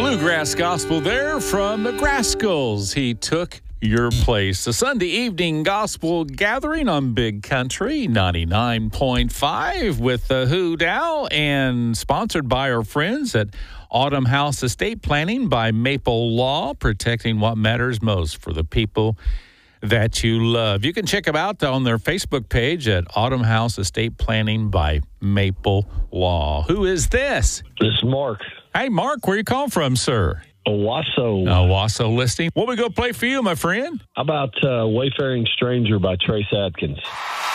Bluegrass gospel there from the Grascals. He took your place. A Sunday evening gospel gathering on Big Country 99.5 with the Who Now, and sponsored by our friends at Autumn House Estate Planning by Maple Law, protecting what matters most for the people that you love. You can check them out on their Facebook page at Autumn House Estate Planning by Maple Law. Who is this? This is Mark. Hey, Mark, where you calling from, sir? Owasso. Owasso listing. What we go play for you, my friend? How about Wayfaring Stranger by Trace Adkins?